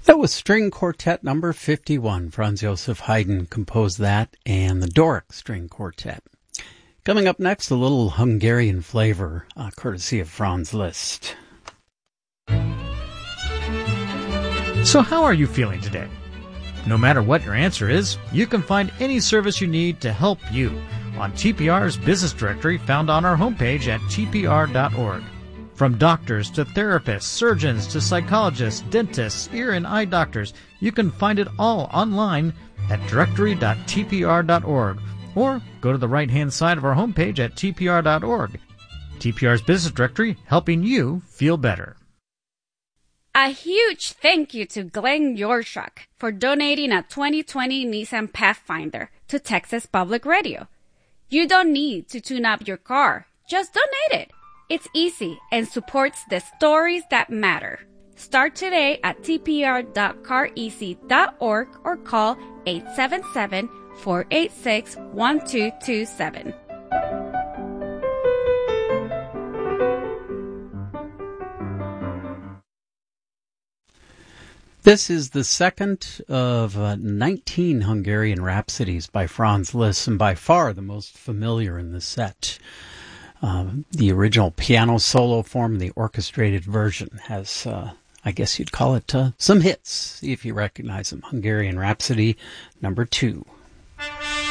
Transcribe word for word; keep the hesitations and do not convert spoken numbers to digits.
That was String Quartet number fifty-one. Franz Josef Haydn composed that, and the Doric String Quartet. Coming up next, a little Hungarian flavor, uh, courtesy of Franz Liszt. So how are you feeling today? No matter what your answer is, you can find any service you need to help you on T P R's business directory found on our homepage at T P R dot org. From doctors to therapists, surgeons to psychologists, dentists, ear and eye doctors, you can find it all online at directory dot T P R dot org or go to the right-hand side of our homepage at T P R dot org. T P R's business directory, helping you feel better. A huge thank you to Glenn Yorshak for donating a twenty twenty Nissan Pathfinder to Texas Public Radio. You don't need to tune up your car. Just donate it. It's easy and supports the stories that matter. Start today at T P R dot car easy dot org or call eight seven seven, four eight six, one two two seven. This is the second of uh, nineteen Hungarian Rhapsodies by Franz Liszt, and by far the most familiar in the set. Uh, the original piano solo form, the orchestrated version, has, uh, I guess you'd call it, uh, some hits, if you recognize them. Hungarian Rhapsody number two.